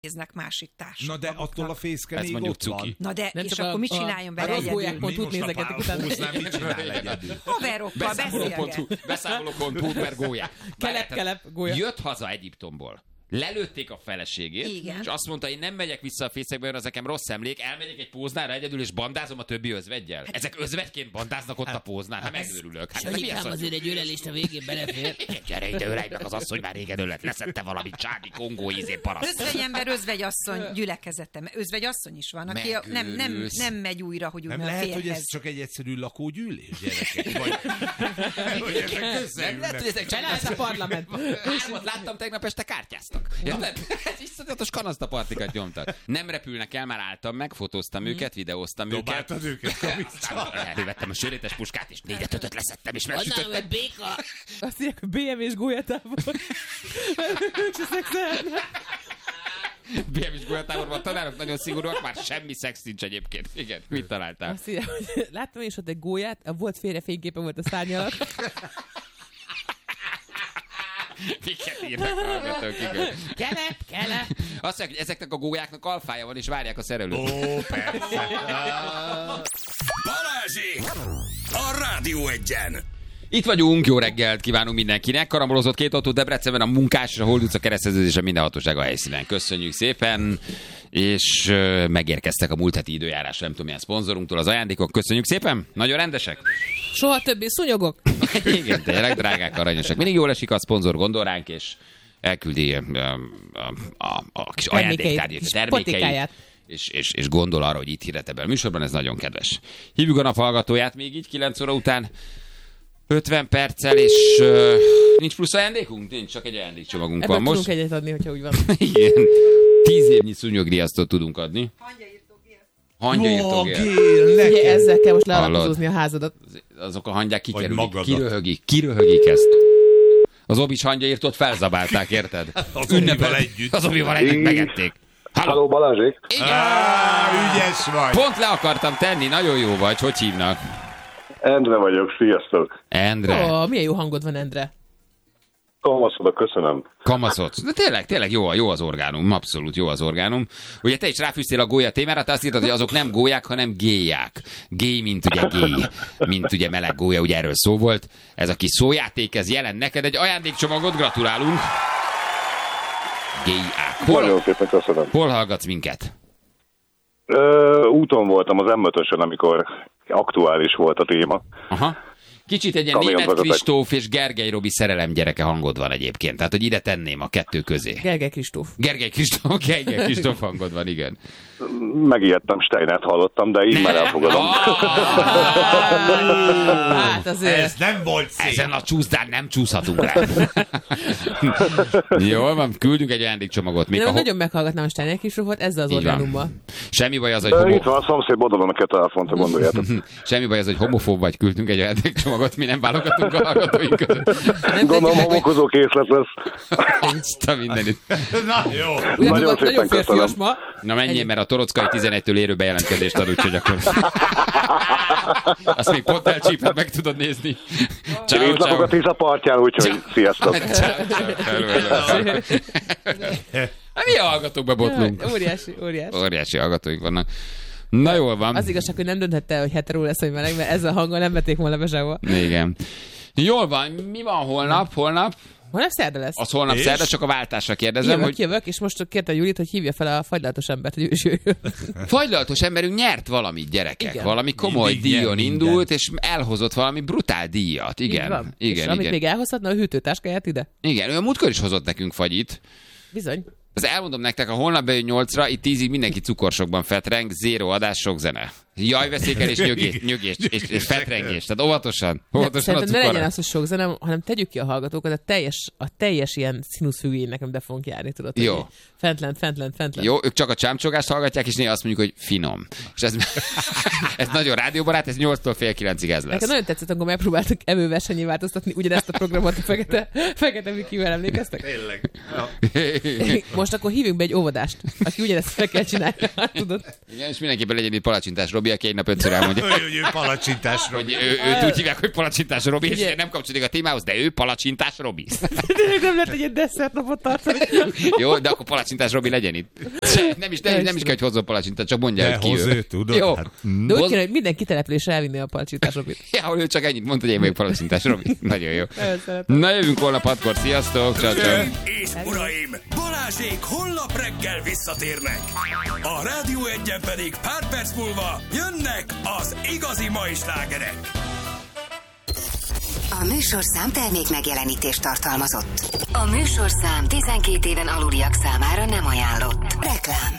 néznek másik társak. Na de attól a fészke még mondjuk ott van. cuki. Na de, és akkor mit csináljon vele egyedül? Gólyák.hu-t Mi most a nézegetik utána. Pálfóznál mit csinál egyedül? Haverokkal beszélget. Beszámoló.hu per gólyák. Kelep, gólya. Jött haza Egyiptomból. Lelőtték a feleségét, Igen. és azt mondta, én nem megyek vissza a fészekbe, mert az nekem rossz emlék, elmegyek egy póznára egyedül, és bandázom a többi özveggyel. Ezek özvegyként bandáznak ott a póznán, hát megőrülök. Hát mi az, azért egy ölelést a végén belefér. gyere ide, ölej meg az asszony, már régen ölet, leszette valami csádi kongó paraszt. Özvegyember, özvegyasszony gyülekezete. Özvegyasszony is van, aki nem megy újra, hogy úgy Nem a lehet, hogy ez férhez. csak egy egyszerű lakógyűlés, gyerekek? Vagy hogy ezek összeülnek? Csinálsz a parlament. Hármat láttam tegnap este, kártyáztak. Érted? Iszonyatos kanasztapártikat nyomtak. Nem repülnek el, már álltam meg, fotóztam őket, videóztam őket. Dobáltad őket kapisztába? Elővettem a sörétes puskát, és 4-5-öt leszettem, és megsütöttem. egy béka. Azt mondják, hogy BMW-s gólyatábor. Ők se szexelnek. BMW-s gólyatáborban tanárok nagyon szigorúak, már semmi szex nincs egyébként. Igen, mit találtál? Azt mondják, hogy láttam is ott egy gólyát, volt félre fényképe volt a szárny alatt. Miket írnak a hallgatók, igen. Kelep. Azt mondják, hogy ezeknek a gólyáknak alfája van, és várják a szerelőt. Ó, persze. Balázsék! A Rádió Egyen! Itt vagyunk, jó reggelt kívánunk mindenkinek. Karambolozott két autó Debrecenben, a Munkás és a Hold utca kereszteződése minden hatósága helyszínen. Köszönjük szépen, és megérkeztek a múlt heti időjárás, nem tudom milyen szponzorunktól az ajándékok. Köszönjük szépen, nagyon rendesek. Soha többé szúnyogok. Igen, tényleg drágák, aranyosak. Mindig jól esik, a szponzor gondol ránk, és elküldi a kis ajándéktárgyát, a termékeit. És gondol arra, hogy itt hirdet ebben a műsorban, ez nagyon kedves. Hívjuk a nap hallgatóját még így 9 óra után 50 perccel, és nincs plusz ajándékunk? Nincs, csak egy ajándékcsomagunk van most. Tudunk egyet adni, hogyha úgy van. Igen, 10 évnyi szúnyogriasztót tudunk adni. Hangyaírtógél. Ugye ezzel kell most lealapozózni a házadat. Azok a hangyák kiröhögik ezt. Az Obis hangyaírtót felzabálták, érted? Az Obival együtt. Az Obival együtt megették. Halló, Balázsék! Igen. Ügyes vagy. Pont le akartam tenni, nagyon jó vagy. Hogy hívnak? Endre vagyok, sziasztok! Endre. Milyen jó hangod van, Endre. Kamaszodok, köszönöm. Kamaszodsz. De tényleg jó az orgánum, abszolút jó az orgánum. Ugye te is ráfűztél a gólya témára, te azt írtad, hogy azok nem gólyák, hanem gélyák. Gély, mint ugye gély, mint ugye meleg gólya, ugye erről szó volt. Ez a kis szójáték, ez jelent neked egy ajándékcsomagot, gratulálunk. Gélyák. Nagyon szépen köszönöm. Hol hallgatsz minket? Úton voltam az M5-ösön, amikor aktuális volt a téma. Aha. Kicsit egy ilyen Németh Kristóf és Gergely Robi szerelem gyereke hangod van egyébként. Tehát, hogy ide tenném a kettő közé. Gergely Kristóf hangod van, igen. Megijedtem, Steinert hallottam, de így már elfogadom. Hát azért. Ez nem volt szép. Ezen a csúszdán nem csúszhatunk le. Jól van, küldünk egy ajándékcsomagot. Én nagyon meghallgatnám a Steiner Kristófot ezzel az orgánummal. Semmi baj az, hogy Itt van a szomszéd oldalon a telefont, ha gondoljátok. Semmi baj az, hogy homofób vagy, küldtünk egy ajándékcsomagot, mi nem válogatunk a hallgatóink között. Gondolom, homokozó készlet lesz. Isten mindenit. Na jó. Nagyon szépen köszönöm. Na menjél, mert a Torockai 11-től érő bejelentkezést ad, úgyhogy akkor... Azt még pont elcsípet meg tudod nézni. Itt lakok a Tisza partján, úgyhogy sziasztok. Mi a hallgatókba botlunk? Óriási hallgatóink vannak. Na jól van. Az igazság, hogy nem dönthette, hogy hetero lesz, vagy meleg, mert ezzel a hangon nem vették volna be sehova. Igen. Jól van, mi van holnap? Holnap szerda lesz. Az holnap szerda, csak a váltásra kérdezem, Jövök, és most kérte Julit, hogy hívja fel a fagylaltos embert, hogy ő is jöjjön. Fagylaltos emberünk nyert valamit, gyerekek. Igen. Valami komoly díjon indult, és elhozott valami brutál díjat. Igen. És amit még elhozhatna, a hűtőtáskáját ide? Igen, ő a múltkor is hozott nekünk fagyit. Bizony. Az elmondom nektek, ha holnap bejön 8-ra, itt 10-ig mindenki cukorsokban fetreng, 0 adás, sok zene. Jaj, veszékelés, nyögés és fetrengés. Tehát óvatosan a cukorral. Ne legyen az, hogy sok zene, hanem tegyük ki a hallgatókat, a teljes ilyen színuszfüggvény nekem be fogunk járni, tudod? Jó. Fentlent. Jó, ők csak a csámcsogást hallgatják, és néha azt mondjuk, hogy finom. És ez nagyon rádióbarát, ez 8-tól fél 9-ig ez lesz. Nekem nagyon tetszett, amikor megpróbáltuk evőversennyé változtatni ugyanezt a programot a fekete Mikivel, emlékeztek? Tényleg. Most akkor hívjunk be egy óvodást, aki ugyanezt fel kell csinálni, tudod? Igen, és mindenképpen legyen itt palacsintás Robi. Robi, aki egy nap 5-ször elmondja. Ő palacsintás Robi. Őt úgy hívják, hogy palacsintás Robi, és nem kapcsolódik a témához, de ő palacsintás Robi. Nem lehet egy ilyen desszertnapot tartani. Jó, de akkor palacsintás Robi legyen itt. Nem is kell, hogy hozzon palacsintát, csak mondja, hogy ki ő. Tudod? Jó. Hát, de úgy kéne, hogy minden kitelepülésre elvinni a palacsintás Robit. Ja, ő csak ennyit mondta, hogy én vagyok palacsintás Robi. Nagyon jó. Na, jövünk holnap 6-kor. Sziasztok! És uraim, Balázsék holnap reggel visszatérnek. A Rádió 1-en pedig pár perc múlva jönnek az igazi mai slágerek. A műsorszám termék megjelenítést tartalmazott. A műsorszám 12 éven aluliak számára nem ajánlott. Reklám.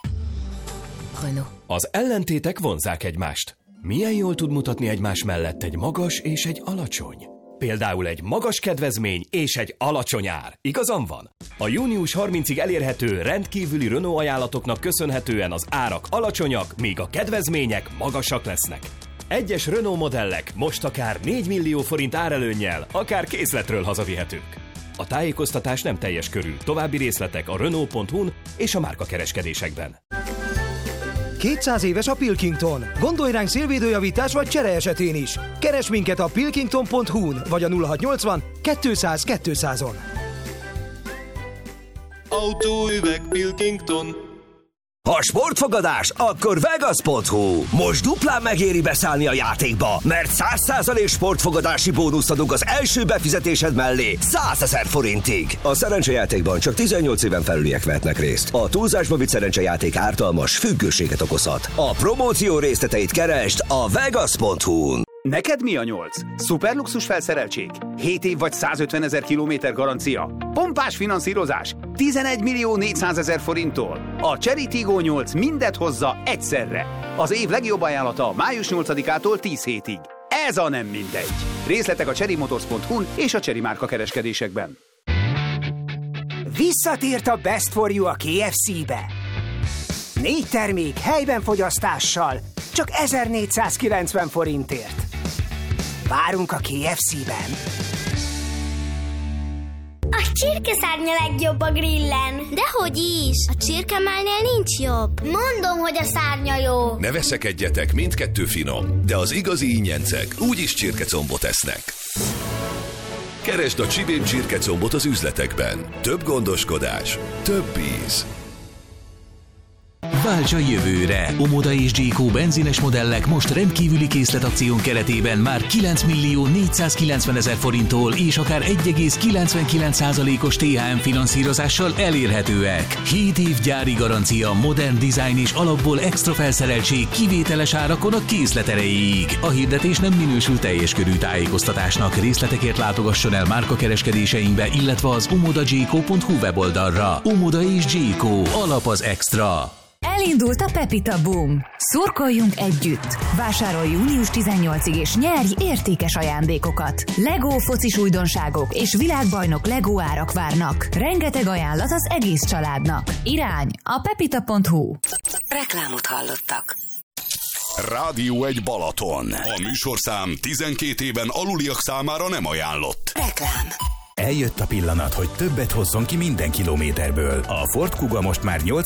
Az ellentétek vonzzák egymást. Milyen jól tud mutatni egymás mellett egy magas és egy alacsony? Például egy magas kedvezmény és egy alacsony ár. Igazam van? A június 30-ig elérhető rendkívüli Renault ajánlatoknak köszönhetően az árak alacsonyak, míg a kedvezmények magasak lesznek. Egyes Renault modellek most akár 4 millió forint árelőnnyel, akár készletről hazavihetők. A tájékoztatás nem teljes körű. További részletek a Renault.hu-n és a márkakereskedésekben. 200 éves a Pilkington. Gondolj ránk szélvédőjavítás vagy csere esetén is. Keresd minket a pilkington.hu-n vagy a 0680 200 200-on. Autóüveg Pilkington. Ha sportfogadás, akkor Vegas.hu. Most duplán megéri beszállni a játékba, mert 100% sportfogadási bónuszt adunk az első befizetésed mellé 100 000 forintig. A szerencsejátékban csak 18 éven felüliek vehetnek részt. A túlzásba vitt szerencsejáték ártalmas, függőséget okozhat. A promóció részleteit keresd a Vegas.hu-n. Neked mi a 8? Szuperluxus felszereltség? 7 év vagy 150 000 kilométer garancia? Pompás finanszírozás? 11 400 000 forinttól? A Chery Tiggo 8 mindet hozza egyszerre. Az év legjobb ajánlata május 8-ától 10 hétig. Ez a nem mindegy. Részletek a cherrymotors.hu-n és a Chery márka kereskedésekben. Visszatért a Best for You a KFC-be. 4 termék helyben fogyasztással, csak 1490 forintért. Várunk a KFC-ben. A csirkeszárnya legjobb a grillen. Dehogy is, a csirkemálnél nincs jobb. Mondom, hogy a szárnya jó. Ne veszekedjetek, mindkettő finom, de az igazi ingyencek úgyis csirkecombot esznek. Keresd a Csibén csirkecombot az üzletekben. Több gondoskodás, több íz. Válts a jövőre! Omoda és Jayco benzines modellek most rendkívüli készletakción keretében már 9 490 000 forinttól és akár 1,99%-os THM finanszírozással elérhetőek. 7 év gyári garancia, modern design és alapból extra felszereltség kivételes árakon a készlet erejéig. A hirdetés nem minősül teljes körű tájékoztatásnak. Részletekért látogasson el márkakereskedéseinkbe, illetve az omodajayco.hu weboldalra. Omoda és Jayco. Alap az extra. Elindult a Pepita Boom. Szurkoljunk együtt! Vásárolj június 18-ig és nyerj értékes ajándékokat. Lego focis újdonságok és világbajnok Lego árak várnak. Rengeteg ajánlat az egész családnak. Irány a pepita.hu. Reklámot hallottak. Rádió 1 Balaton. A műsorszám 12 éven aluliak számára nem ajánlott. Reklám. Eljött a pillanat, hogy többet hozzon ki minden kilométerből. A Ford Kuga most már 8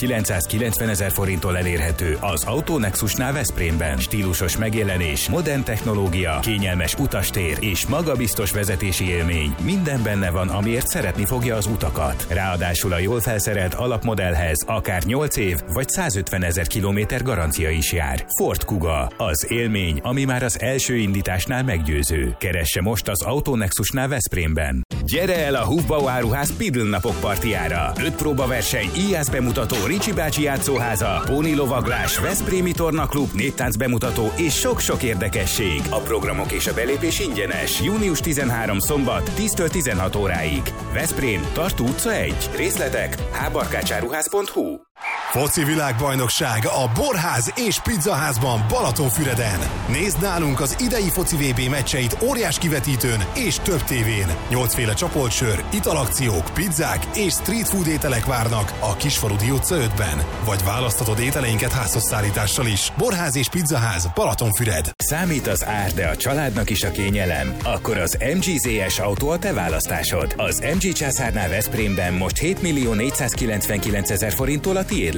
990 000 forinttól elérhető az Autonexusnál Veszprémben. Stílusos megjelenés, modern technológia, kényelmes utastér és magabiztos vezetési élmény. Minden benne van, amiért szeretni fogja az utakat. Ráadásul a jól felszerelt alapmodellhez akár 8 év vagy 150 000 kilométer garancia is jár. Ford Kuga, az élmény, ami már az első indításnál meggyőző. Keresse most az Autonexusnál Veszprémben. Gyere el a Hufbau áruház Pidl napok partiára. 5 próbaverseny, íjász bemutató, Ricsi bácsi játszóháza, póni lovaglás, Veszprémi tornaklub, néptánc bemutató és sok-sok érdekesség. A programok és a belépés ingyenes. Június 13 szombat 10-től 16 óráig. Veszprém, Tartó utca 1. Részletek hbarkácsáruház.hu. Foci világbajnokság a Borház és Pizzaházban Balatonfüreden. Nézd nálunk az idei foci VB meccseit óriás kivetítőn és több tévén. 8 féle csapolt sör, italakciók, pizzák és street food ételek várnak a Kisfaludy utca 5-ben. Vagy választhatod ételeinket házhoz szállítással is. Borház és Pizzaház Balatonfüred. Számít az ár, de a családnak is a kényelem. Akkor az MG-ZS autó a te választásod. Az MG Császárnál Veszprémben most 7 499 000 forinttól a tiéd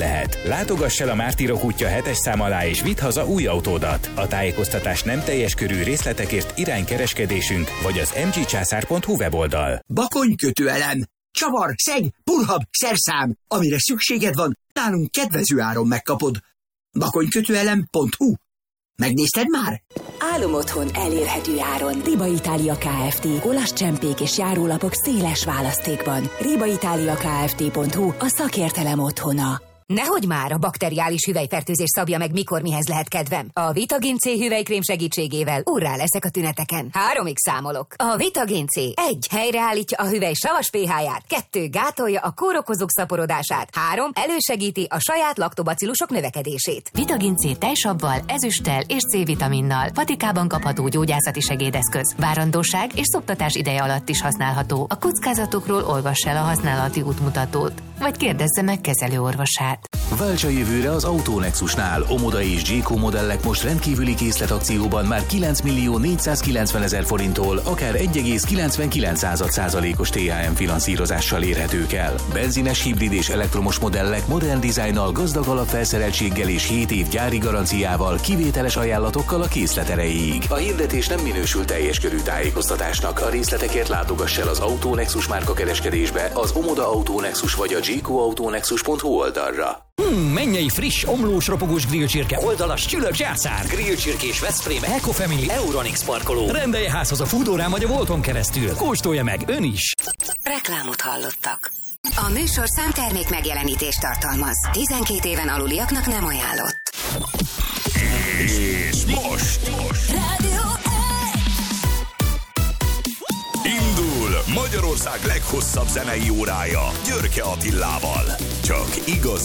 lehet. Látogass el a Mártírok útja 7-es szám alá és vidd haza új autódat. A tájékoztatás nem teljes körű, részletekért iránykereskedésünk vagy az mgcsászár.hu weboldal. Bakony kötőelem, csavar, szeg, pulhab, szerszám. Amire szükséged van, nálunk kedvező áron megkapod. Bakonykötőelem.hu. Megnézted már? Álom otthon elérhető áron. Riba Itália Kft. Olasz csempék és járólapok széles választékban. ribaitaliakft.hu a szakértelem otthona. Nehogy már, a bakteriális hüvelyfertőzés szabja meg, mikor mihez lehet kedvem. A Vitagin C hüvelykrém segítségével úrrá leszek a tüneteken. 3-ig számolok. A Vitagin C 1. helyreállítja a hüvely savas pH-ját, 2. gátolja a kórokozók szaporodását, 3. elősegíti a saját laktobacillusok növekedését. Vitagin C tejsabbal, ezüsttel és C-vitaminnal. Patikában kapható gyógyászati segédeszköz. Várandóság és szoptatás ideje alatt is használható. A kockázatokról olvass el a használati útmutatót, vagy kérdezze meg kezelőorvosát. Váltsa jövőre az Autonexusnál. Omoda és G.Co modellek most rendkívüli készletakcióban már 9.490.000 forinttól, akár 1,99%-os THM finanszírozással érhetők el. Benzines, hibrid és elektromos modellek modern dizájnnal, gazdag alapfelszereltséggel és 7 év gyári garanciával, kivételes ajánlatokkal a készlet erejéig. A hirdetés nem minősül teljes körű tájékoztatásnak. A részletekért látogass el az Autonexus márka kereskedésbe, az Omoda Autonexus vagy a G.Co.autonexus.hu oldalra. Mennyei friss, omlós, ropogós grillcsirke, oldalas, csülök, zsászár, grillcsirkés Veszprém, Ecofamily, Euronix parkoló. Rendelje házhoz a Foodórán vagy a Volton keresztül. Kóstolja meg ön is! Reklámot hallottak. A műsorszám termék megjelenítést tartalmaz. 12 éven aluliaknak nem ajánlott. És most indul Magyarország leghosszabb zenei órája Györke Attilával. Csak igaz